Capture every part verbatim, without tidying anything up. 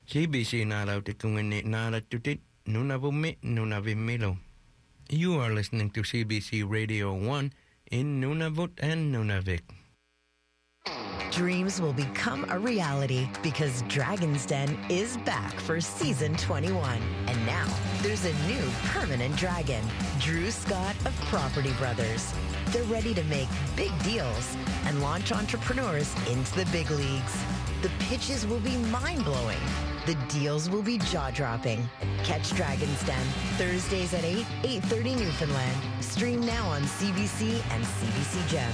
C B C naarautikungani naaratutit Nunavummi Nunavimmilo. You are listening to C B C Radio one in Nunavut and Nunavik. Dreams will become a reality because Dragon's Den is back for season twenty-one. And now there's a new permanent dragon, Drew Scott of Property Brothers. They're ready to make big deals and launch entrepreneurs into the big leagues. The pitches will be mind-blowing. The deals will be jaw-dropping. Catch Dragon's Den Thursdays at eight, eight thirty Newfoundland. Stream now on C B C and C B C Gem.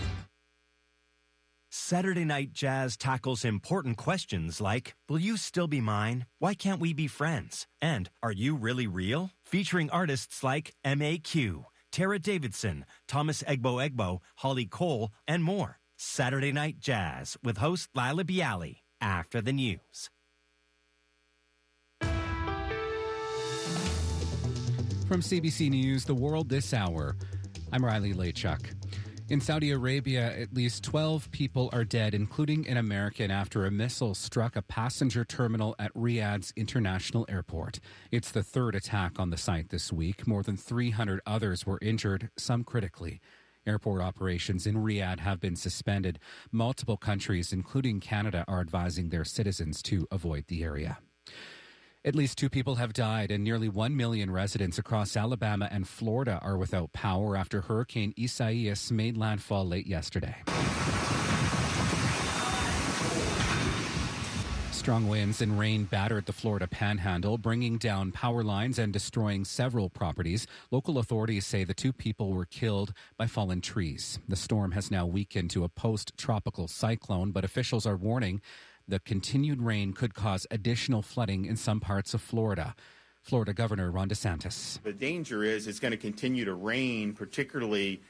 Saturday Night Jazz tackles important questions like, will you still be mine? Why can't we be friends? And are you really real? Featuring artists like M A Q, Tara Davidson, Thomas Egbo Egbo, Holly Cole, and more. Saturday Night Jazz with host Lila Bialy after the news. From C B C News, The World This Hour, I'm Riley Lachuk. In Saudi Arabia, at least twelve people are dead, including an American, after a missile struck a passenger terminal at Riyadh's International Airport. It's the third attack on the site this week. More than three hundred others were injured, some critically. Airport operations in Riyadh have been suspended. Multiple countries, including Canada, are advising their citizens to avoid the area. At least two people have died and nearly one million residents across Alabama and Florida are without power after Hurricane Isaias made landfall late yesterday. Strong winds and rain battered the Florida Panhandle, bringing down power lines and destroying several properties. Local authorities say the two people were killed by fallen trees. The storm has now weakened to a post-tropical cyclone, but officials are warning the continued rain could cause additional flooding in some parts of Florida. Florida Governor Ron DeSantis. The danger is it's going to continue to rain, particularly